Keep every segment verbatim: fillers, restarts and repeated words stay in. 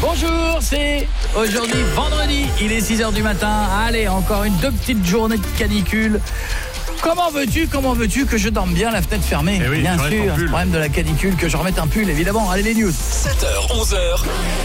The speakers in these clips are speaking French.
Bonjour, c'est aujourd'hui vendredi, il est six heures du matin. Allez, encore une deux petites journées de canicule. Comment veux-tu, comment veux-tu que je dorme bien la fenêtre fermée? Eh oui, bien sûr, c'est le problème de la canicule, que je remette un pull, évidemment. Allez, les news. sept heures, onze heures.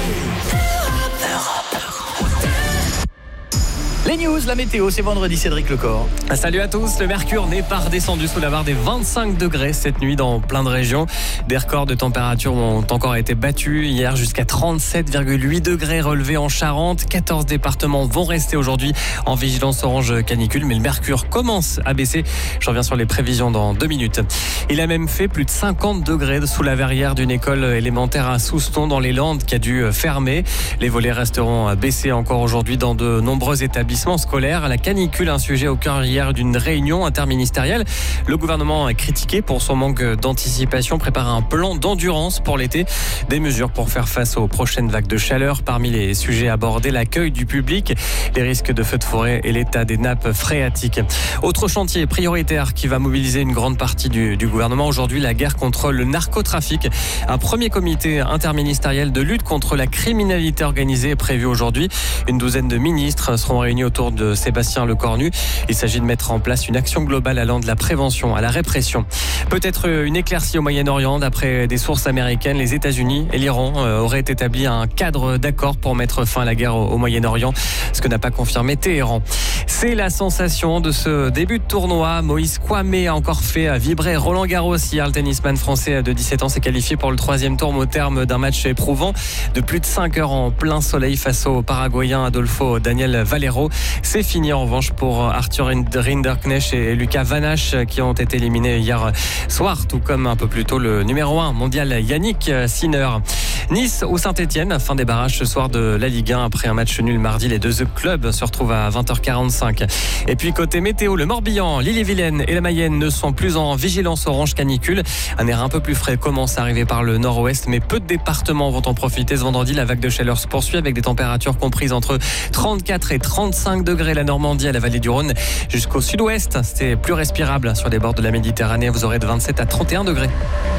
Les news, la météo, c'est vendredi, Cédric Lecor. Salut à tous, le mercure n'est pas redescendu sous la barre des vingt-cinq degrés cette nuit dans plein de régions. Des records de température ont encore été battus hier, jusqu'à trente-sept virgule huit degrés relevés en Charente. quatorze départements vont rester aujourd'hui en vigilance orange canicule, mais le mercure commence à baisser. Je reviens sur les prévisions dans deux minutes. Il a même fait plus de cinquante degrés sous la verrière d'une école élémentaire à Souston dans les Landes qui a dû fermer. Les volets resteront baissés encore aujourd'hui dans de nombreux établissements scolaire. La canicule, un sujet au cœur hier d'une réunion interministérielle. Le gouvernement a critiqué pour son manque d'anticipation, prépare un plan d'endurance pour l'été. Des mesures pour faire face aux prochaines vagues de chaleur. Parmi les sujets abordés, l'accueil du public, les risques de feux de forêt et l'état des nappes phréatiques. Autre chantier prioritaire qui va mobiliser une grande partie du, du gouvernement aujourd'hui, la guerre contre le narcotrafic. Un premier comité interministériel de lutte contre la criminalité organisée est prévu aujourd'hui. Une douzaine de ministres seront réunis autour de Sébastien Lecornu. Il s'agit de mettre en place une action globale allant de la prévention à la répression. Peut-être une éclaircie au Moyen-Orient. D'après des sources américaines, les États-Unis et l'Iran auraient établi un cadre d'accord pour mettre fin à la guerre au Moyen-Orient, ce que n'a pas confirmé Téhéran. C'est la sensation de ce début de tournoi. Moïse Kouame a encore fait vibrer Roland Garros. Hier, le tennisman français de dix-sept ans s'est qualifié pour le troisième tour au terme d'un match éprouvant de plus de cinq heures en plein soleil face au Paraguayen Adolfo Daniel Valero. C'est fini en revanche pour Arthur Rinderknecht et Lucas Van Hache qui ont été éliminés hier soir, tout comme un peu plus tôt le numéro un mondial Yannick Sinner. Nice ou Saint-Etienne, fin des barrages ce soir de la Ligue un. Après un match nul mardi, les deux clubs se retrouvent à vingt heures quarante-cinq. Et puis côté météo, le Morbihan, l'Ille-et-Vilaine et la Mayenne ne sont plus en vigilance orange canicule. Un air un peu plus frais commence à arriver par le nord-ouest, mais peu de départements vont en profiter ce vendredi. La vague de chaleur se poursuit avec des températures comprises entre trente-quatre et trente-cinq degrés la Normandie à la vallée du Rhône jusqu'au sud-ouest. C'est plus respirable sur les bords de la Méditerranée. Vous aurez de vingt-sept à trente et un degrés.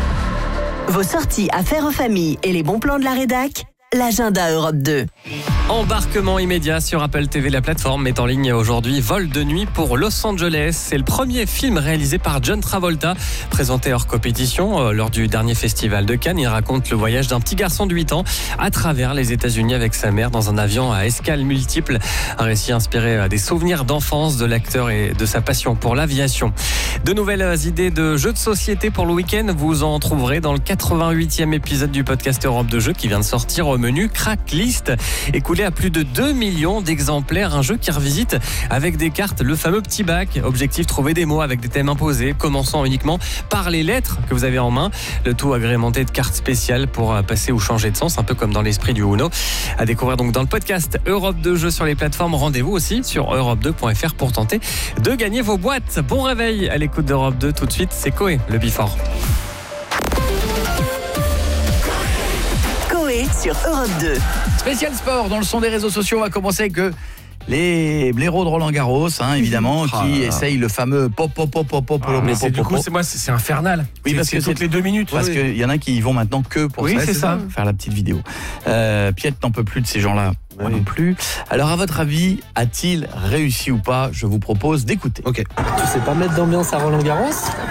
Vos sorties à faire en famille et les bons plans de la rédac, l'agenda Europe deux. Embarquement immédiat sur Apple T V. La plateforme met en ligne aujourd'hui Vol de nuit pour Los Angeles. C'est le premier film réalisé par John Travolta, présenté hors compétition euh, lors du dernier festival de Cannes. Il raconte le voyage d'un petit garçon de huit ans à travers les États-Unis avec sa mère dans un avion à escales multiples. Un récit inspiré des souvenirs d'enfance de l'acteur et de sa passion pour l'aviation. De nouvelles idées de jeux de société pour le week-end, vous en trouverez dans le quatre-vingt-huitième épisode du podcast Europe de Jeux qui vient de sortir au menu Cracklist. Écoulé à plus de deux millions d'exemplaires, un jeu qui revisite avec des cartes le fameux petit bac. Objectif, trouver des mots avec des thèmes imposés, commençant uniquement par les lettres que vous avez en main. Le tout agrémenté de cartes spéciales pour passer ou changer de sens, un peu comme dans l'esprit du Uno. À découvrir donc dans le podcast Europe deux Jeux sur les plateformes. Rendez-vous aussi sur europe deux point f r pour tenter de gagner vos boîtes. Bon réveil à l'écoute d'Europe deux. Tout de suite, c'est Koé, le Before. Sur Europe deux. Spécial sport dans le son des réseaux sociaux. On va commencer avec euh, les blaireaux de Roland Garros, hein, évidemment, ah, qui là. essayent le fameux pop pop pop pop pop. Ah, mais pop, c'est, pop, du coup, pop. c'est, moi, c'est, c'est infernal. Oui, c'est, parce c'est que toutes c'est- les deux minutes. Parce oui. qu'il y en a qui y vont maintenant que pour Oui, ça, c'est c'est ça. faire la petite vidéo. Euh, Piette n'en peut plus de ces gens-là. Moi Oui. non plus. Alors, à votre avis, a-t-il réussi ou pas? Je vous propose d'écouter. Ok. Tu sais pas mettre d'ambiance à Roland Garros?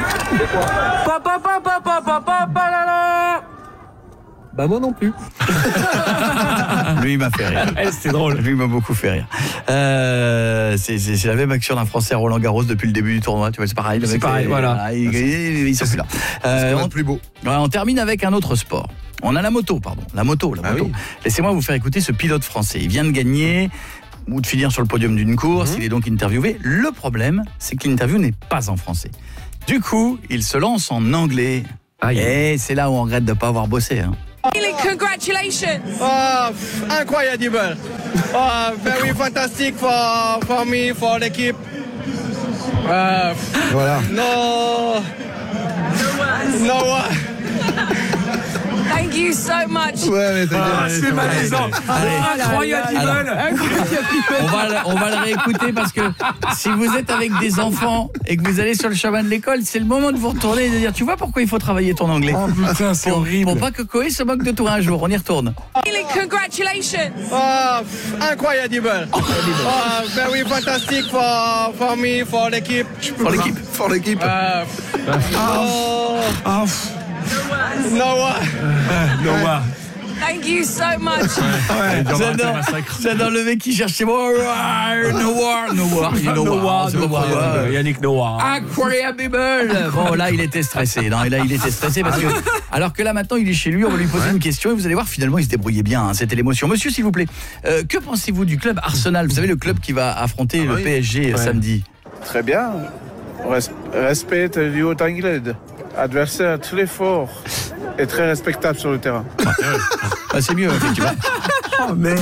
Bah moi non plus. Lui, il m'a fait rire. Eh, c'était drôle. Lui, il m'a beaucoup fait rire. Euh, c'est, c'est, c'est la même action d'un Français à Roland Garros depuis le début du tournoi. Tu vois, c'est pareil. le C'est mec, pareil, voilà. il, il, ils sont plus là. Euh, on, plus beau. ouais, on termine avec un autre sport. On a la moto, pardon. La moto, la Ah moto. oui. Laissez-moi vous faire écouter ce pilote français. Il vient de gagner ou de finir sur le podium d'une course. Mhm. Il est donc interviewé. Le problème, c'est que l'interview n'est pas en français. Du coup, il se lance en anglais. Aïe. Et c'est là où on regrette de ne pas avoir bossé. Hein. Congratulations! Oh, incredible! Oh, very fantastic for for me, for l'équipe. Uh, Voilà. no, no one. Thank you so much. Ouais, mais t'as Ah, dit- c'est malaisant. Incroyable. On va, le- on va le réécouter parce que si vous êtes avec des enfants et que vous allez sur le chemin de l'école, c'est le moment de vous retourner et de dire tu vois pourquoi il faut travailler ton anglais. Oh putain, c'est Pour, horrible. pour pas que Koé se moque de toi un jour. On y retourne. Really, congratulations. Ah, pff, incroyable. Ah, very fantastic for, for me, for l'équipe. Pour l'équipe. Pour l'équipe. Ah, oh, Ah, pff, no one. no way. Thank you so much. J'adore, j'adore le mec qui cherche ses mots. No war, no war, you know war. C'est pas pour moi. Yannick Noah. Incroyable. Bon, là, il était stressé. Non, là, il était stressé parce que, alors que là, maintenant, il est chez lui, on va lui poser une question et vous allez voir, finalement, il se débrouillait bien. Hein, c'était l'émotion. Monsieur, s'il vous plaît, euh, que pensez-vous du club Arsenal? Vous savez, le club qui va affronter Ah le oui. P S G Ouais. samedi. Très bien. Res- respecte le haut anglais. Adversaire très fort et très respectable sur le terrain. Ah, c'est mieux, effectivement. Oh merde.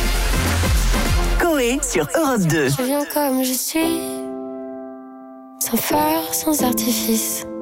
Koé sur Europe deux. Je viens comme je suis, sans phare, sans artifice.